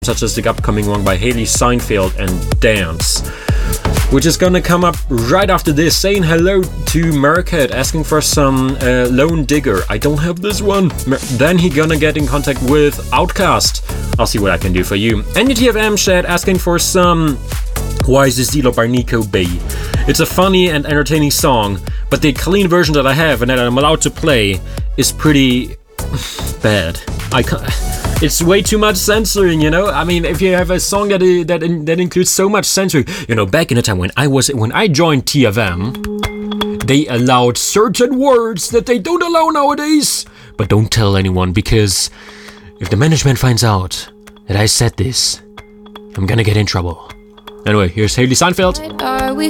such as the upcoming one by Haley Seinfeld and Dance, which is gonna come up right after this. Saying hello to Mercat, asking for some Lone Digger. I don't have this one. Then he gonna get in contact with Outkast. I'll see what I can do for you. NUTFM Shed asking for some Why Is This Deal by Nico B. It's a funny and entertaining song, but the clean version that I have and that I'm allowed to play is pretty bad. It's way too much censoring, you know? I mean, if you have a song that includes so much censoring, you know, back in the time when I joined TFM, they allowed certain words that they don't allow nowadays. But don't tell anyone, because if the management finds out that I said this, I'm gonna get in trouble. Anyway, here's Haley Seinfeld. Are we